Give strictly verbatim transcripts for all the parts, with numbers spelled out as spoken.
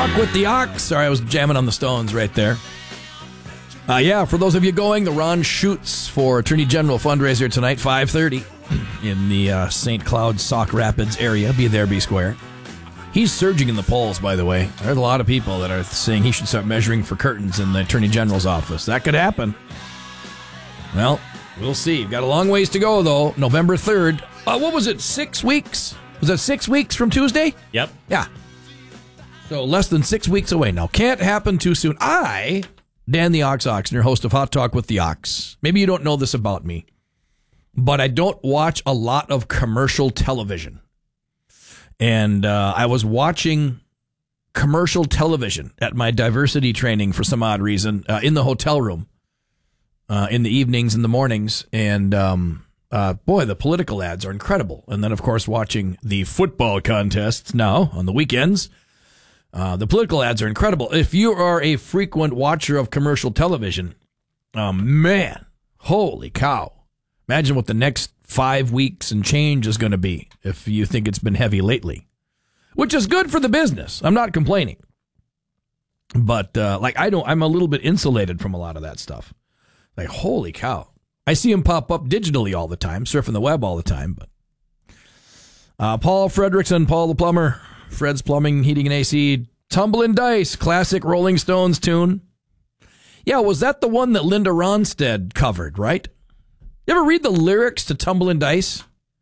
Talk with the Ox. Sorry, I was jamming on the Stones right there. Uh, yeah, for those of you going, the Ron Schutz for Attorney General fundraiser tonight, five thirty, in the uh, Saint Cloud, Sauk Rapids area. Be there, be square. He's surging in the polls, by the way. There's a lot of people that are saying he should start measuring for curtains in the Attorney General's office. That could happen. Well, we'll see. Got a long ways to go, though. November third. Uh, what was it, six weeks? Was that six weeks from Tuesday? Yep. Yeah. So less than six weeks away now. Can't happen too soon. I, Dan the Ox Oxner, host of Hot Talk with the Ox. Maybe you don't know this about me, but I don't watch a lot of commercial television. And uh, I was watching commercial television at my diversity training for some odd reason uh, in the hotel room uh, in the evenings and the mornings. And um, uh, boy, the political ads are incredible. And then, of course, watching the football contests now on the weekends. Uh, the political ads are incredible. If you are a frequent watcher of commercial television, um, man, holy cow. Imagine what the next five weeks and change is going to be if you think it's been heavy lately, which is good for the business. I'm not complaining. But uh, like I don't, I'm a little bit insulated from a lot of that stuff. Like, holy cow. I see them pop up digitally all the time, surfing the web all the time. But uh, Paul Fredrickson, Paul the Plumber, Fred's Plumbing, Heating and A C, Tumblin' Dice, classic Rolling Stones tune. Yeah, was that the one that Linda Ronstadt covered, right? You ever read the lyrics to Tumblin' Dice?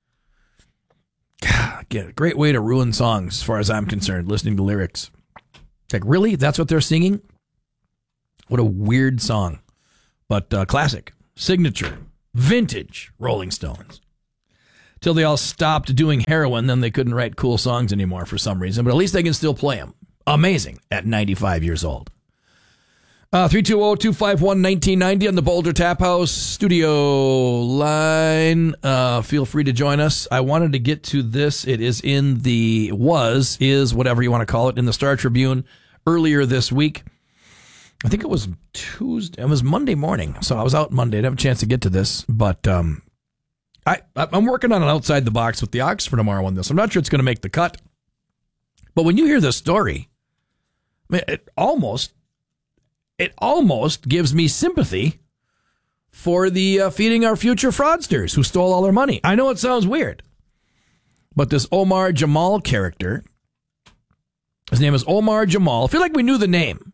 God, again, a great way to ruin songs as far as I'm concerned, listening to lyrics. It's like, really? That's what they're singing? What a weird song. But uh, classic, signature, vintage Rolling Stones. Till they all stopped doing heroin, then they couldn't write cool songs anymore for some reason, but at least they can still play them. Amazing at ninety-five years old. Uh, three two zero, two five one, one nine nine zero on the Boulder Tap House studio line. Uh, feel free to join us. I wanted to get to this. It is in the, was, is, whatever you want to call it, in the Star Tribune earlier this week. I think it was Tuesday. It was Monday morning, so I was out Monday. I didn't have a chance to get to this, but um, I, I'm working on an outside the box with the Ox for tomorrow on this. I'm not sure it's going to make the cut, but when you hear this story, I mean, it almost... It almost gives me sympathy for the uh, feeding our future fraudsters who stole all our money. I know it sounds weird, but this Omar Jamal character, his name is Omar Jamal. I feel like we knew the name.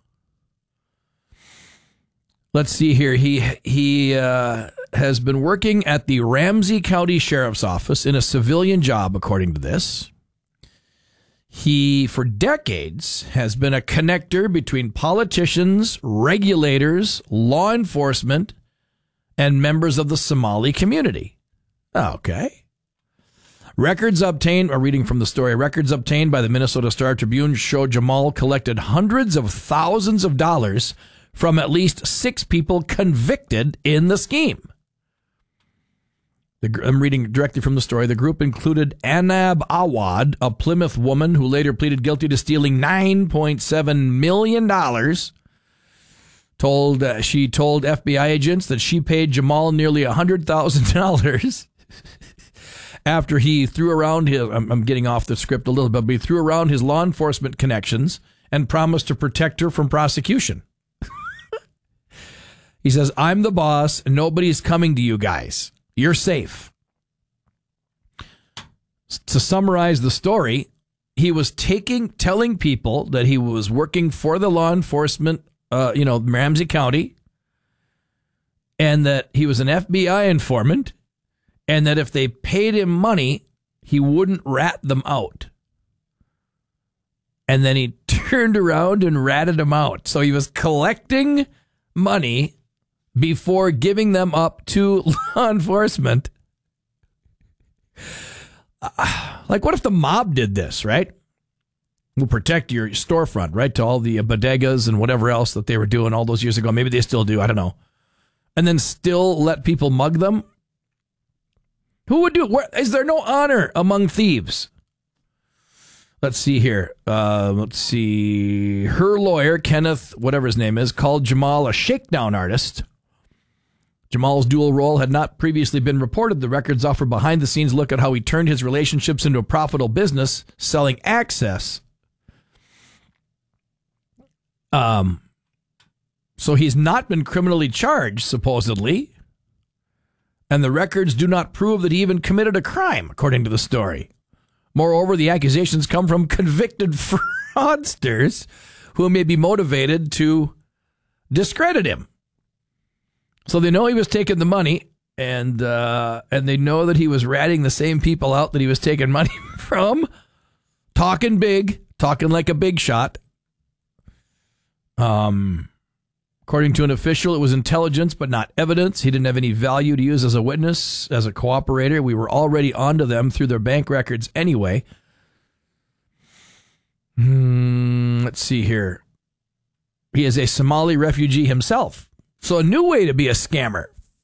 Let's see here. He he uh, has been working at the Ramsey County Sheriff's Office in a civilian job, according to this. He, for decades, has been a connector between politicians, regulators, law enforcement, and members of the Somali community. Okay. Records obtained, or reading from the story, records obtained by the Minnesota Star Tribune show Jamal collected hundreds of thousands of dollars from at least six people convicted in the scheme. The, I'm reading directly from the story. The group included Anab Awad, a Plymouth woman who later pleaded guilty to stealing nine point seven million dollars. Told uh, she told F B I agents that she paid Jamal nearly one hundred thousand dollars after he threw around his, I'm, I'm getting off the script a little bit, but he threw around his law enforcement connections and promised to protect her from prosecution. He says, I'm the boss, and nobody's coming to you guys. You're safe. To summarize the story, he was taking, telling people that he was working for the law enforcement, uh, you know, Ramsey County, and that he was an F B I informant, and that if they paid him money, he wouldn't rat them out. And then he turned around and ratted them out. So he was collecting money before giving them up to law enforcement. Uh, like, what if the mob did this, right? We'll protect your storefront, right? To all the bodegas and whatever else that they were doing all those years ago. Maybe they still do. I don't know. And then still let people mug them? Who would do it? Where, is there no honor among thieves? Let's see here. Uh, let's see. Her lawyer, Kenneth, whatever his name is, called Jamal a shakedown artist. Jamal's dual role had not previously been reported. The records offer behind-the-scenes look at how he turned his relationships into a profitable business, selling access Um, so he's not been criminally charged, supposedly. And the records do not prove that he even committed a crime, according to the story. Moreover, the accusations come from convicted fraudsters who may be motivated to discredit him. So they know he was taking the money, and uh, and they know that he was ratting the same people out that he was taking money from, talking big, talking like a big shot. Um, according to an official, it was intelligence but not evidence. He didn't have any value to use as a witness, as a cooperator. We were already onto them through their bank records anyway. Hmm, let's see here. He is a Somali refugee himself. So a new way to be a scammer.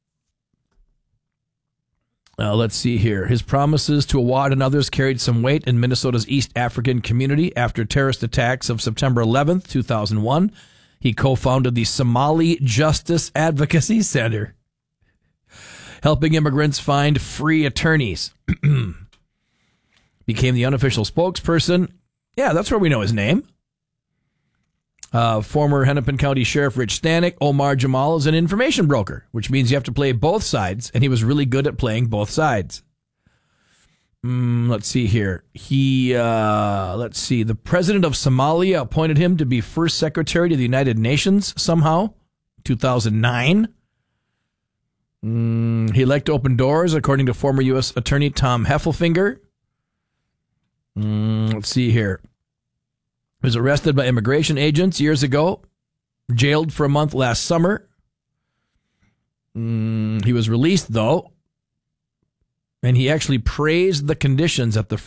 Uh, let's see here. His promises to Awad and others carried some weight in Minnesota's East African community after terrorist attacks of September eleventh, two thousand one. He co-founded the Somali Justice Advocacy Center, helping immigrants find free attorneys. Became the unofficial spokesperson. Yeah, that's where we know his name. Uh, former Hennepin County Sheriff Rich Stanek, Omar Jamal is an information broker, which means you have to play both sides, and he was really good at playing both sides. Mm, let's see here. He, uh, let's see, the president of Somalia appointed him to be first secretary to the United Nations somehow, two thousand nine. Mm, he liked to open doors, according to former U S Attorney Tom Heffelfinger. Mm, let's see here. He was arrested by immigration agents years ago, jailed for a month last summer. Mm, he was released, though, and he actually praised the conditions at the